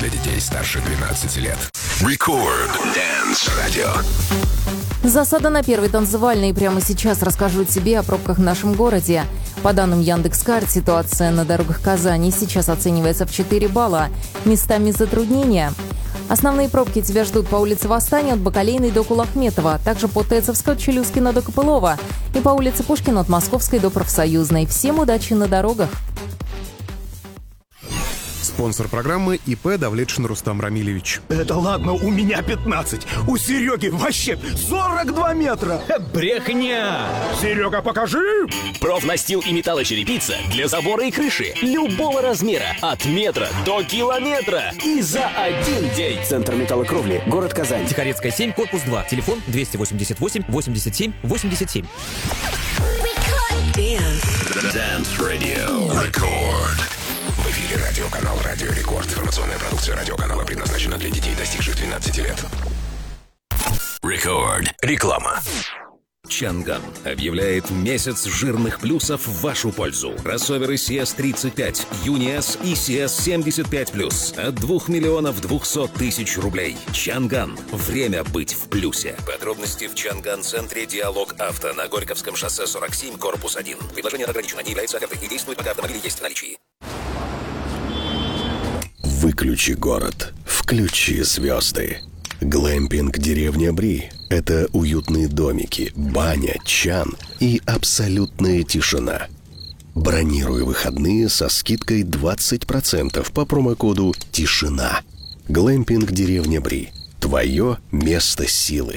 для детей старше 12 лет. Record Dance Radio. Засада на первый танцевальный. Прямо сейчас расскажу тебе о пробках в нашем городе. По данным Яндекс.Карт, ситуация на дорогах Казани сейчас оценивается в 4 балла. Местами затруднения. Основные пробки тебя ждут по улице Восстания от Бакалейной до Кулахметова, также по Тецовской от Челюскина до Копылова и по улице Пушкина от Московской до Профсоюзной. Всем удачи на дорогах! Спонсор программы ИП Давлетшин Рустам Рамилевич. Это ладно, у меня 15. У Сереги вообще 42 метра. Брехня! Серега, покажи! Профнастил и металлочерепица для забора и крыши любого размера от метра до километра. И за один день. Центр металлокровли, город Казань. Тихорецкая 7, корпус 2. Телефон 288 87 87. Dance Radio. Record. В эфире радиоканал «Радио Рекорд». Информационная продукция радиоканала предназначена для детей, достигших 12 лет. Record. Реклама. Чанган объявляет месяц жирных плюсов в вашу пользу. Кроссоверы CS35, Юниас и CS75+. От 2 миллионов 200 тысяч рублей. Чанган. Время быть в плюсе. Подробности в Чанган-центре «Диалог Авто» на Горьковском шоссе 47, корпус 1. Предложение ограничено, не является офертой и действует, пока автомобиль есть в наличии. Выключи город, включи звезды. Глэмпинг «Деревня Бри» — это уютные домики, баня, чан и абсолютная тишина. Бронируй выходные со скидкой 20% по промокоду «Тишина». Глэмпинг «Деревня Бри» — твое место силы.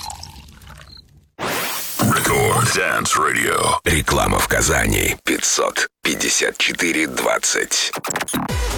Record Dance Radio. Реклама в Казани. 554-20.